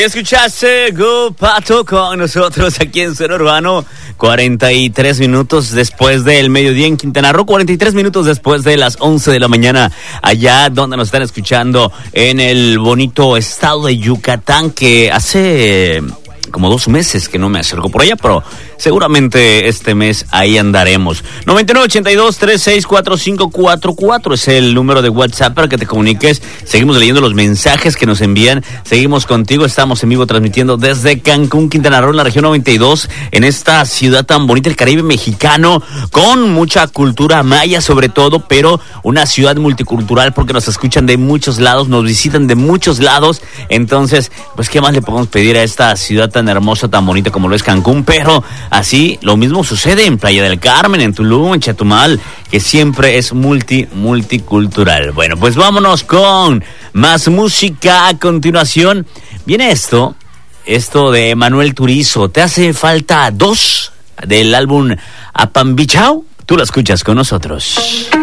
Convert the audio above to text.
Escuchaste Go Pato con nosotros aquí en Sueno Urbano. 43 minutos después del mediodía en Quintana Roo, 43 minutos después de las 11 de la mañana, allá donde nos están escuchando en el bonito estado de Yucatán, que hace como 2 meses que no me acerco por allá, pero seguramente este mes ahí andaremos. 9982-364544 es el número de WhatsApp para que te comuniques. Seguimos leyendo los mensajes que nos envían. Seguimos contigo. Estamos en vivo transmitiendo desde Cancún, Quintana Roo, en la región 92, en esta ciudad tan bonita, el Caribe mexicano, con mucha cultura maya sobre todo, pero una ciudad multicultural porque nos escuchan de muchos lados, nos visitan de muchos lados. Entonces, pues, ¿qué más le podemos pedir a esta ciudad tan hermosa, tan bonita como lo es Cancún? Pero así, lo mismo sucede en Playa del Carmen, en Tulum, en Chetumal, que siempre es multicultural. Bueno, pues vámonos con más música a continuación. Viene esto de Manuel Turizo. ¿Te hace falta 2? Del álbum Apambichao. Tú lo escuchas con nosotros.